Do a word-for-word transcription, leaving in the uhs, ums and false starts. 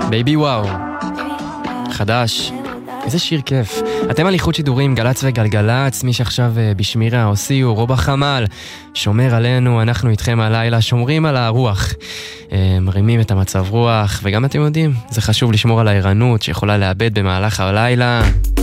בייבי וואו, חדש, איזה שיר כיף. אתם על איחוד שידורים, גלץ וגלגלץ, מי שעכשיו בשמירה או סיור או בחמל, שומר עלינו, אנחנו איתכם הלילה, שומרים על הרוח, מרימים את המצב רוח, וגם אתם יודעים, זה חשוב לשמור על הערנות שיכולה לאבד במהלך הלילה.